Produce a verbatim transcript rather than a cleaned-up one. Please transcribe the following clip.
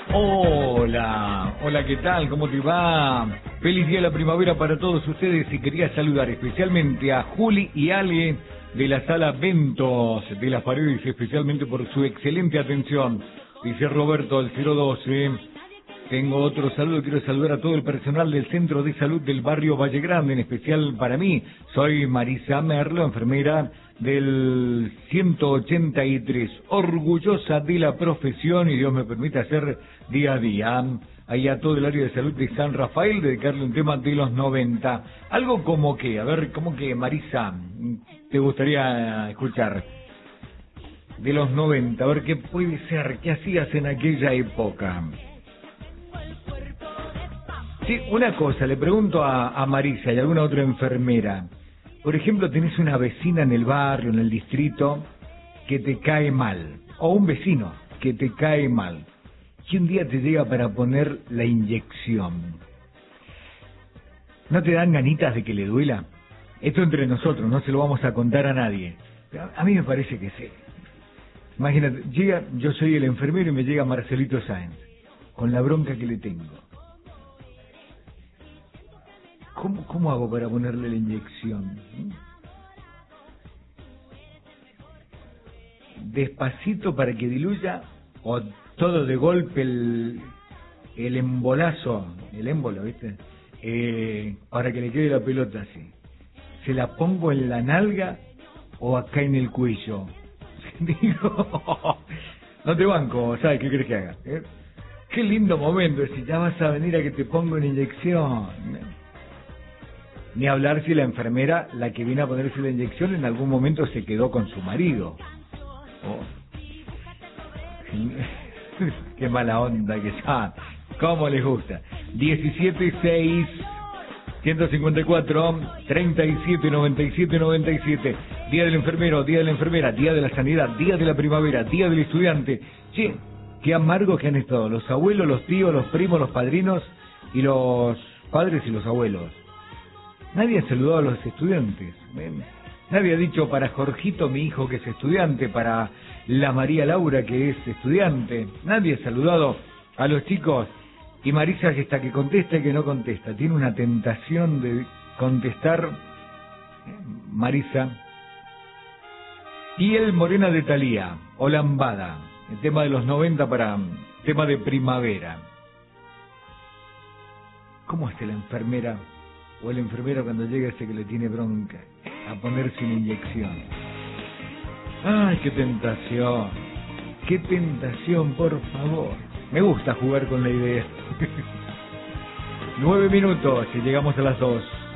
Hola, hola, ¿qué tal? ¿Cómo te va? Feliz día de la primavera para todos ustedes y quería saludar especialmente a Juli y Ale de la sala Ventos de Las Paredes, especialmente por su excelente atención. Dice Roberto del cero doce. Tengo otro saludo, quiero saludar a todo el personal del Centro de Salud del barrio Valle Grande, en especial para mí. Soy Marisa Merlo, enfermera del ciento ochenta y tres, orgullosa de la profesión y Dios me permite hacer día a día. Ahí a todo el área de salud de San Rafael, dedicarle un tema de los noventa. Algo como que, a ver, como que Marisa, te gustaría escuchar de los noventa, a ver qué puede ser, qué hacías en aquella época. Sí, una cosa, le pregunto a, a Marisa y a alguna otra enfermera. Por ejemplo, tenés una vecina en el barrio, en el distrito, que te cae mal. O un vecino que te cae mal. Y un día te llega para poner la inyección. ¿No te dan ganitas de que le duela? Esto entre nosotros, no se lo vamos a contar a nadie. A mí me parece que sí. Imagínate, llega, yo soy el enfermero y me llega Marcelito Sáenz, con la bronca que le tengo. ¿Cómo, ¿Cómo hago para ponerle la inyección? ¿Despacito para que diluya o todo de golpe el, el embolazo, el émbolo, ¿viste? Eh, para que le quede la pelota así. ¿Se la pongo en la nalga o acá en el cuello? Digo, no te banco, ¿sabes qué crees que haga? ¿Eh? Qué lindo momento, si ya vas a venir a que te ponga una inyección. Ni hablar si la enfermera, la que viene a ponerse la inyección, en algún momento se quedó con su marido. Oh. Qué mala onda que está. ¿Cómo les gusta? diecisiete seis ciento cincuenta y cuatro treinta y siete noventa y siete noventa y siete. Día del enfermero, día de la enfermera, día de la sanidad, día de la primavera, día del estudiante. Che, qué amargos que han estado los abuelos, los tíos, los primos, los padrinos y los padres y los abuelos. Nadie ha saludado a los estudiantes. ¿Ven? Nadie ha dicho para Jorgito, mi hijo, que es estudiante, para la María Laura, que es estudiante. Nadie ha saludado a los chicos. Y Marisa, que está que contesta y que no contesta. Tiene una tentación de contestar. Marisa. Y el Morena de Thalía, o Lambada. El tema de los noventa para tema de primavera. ¿Cómo hace la enfermera o el enfermero cuando llega ese que le tiene bronca a ponerse una inyección? ¡Ay, qué tentación! ¡Qué tentación, por favor! Me gusta jugar con la idea. Nueve minutos y llegamos a las dos.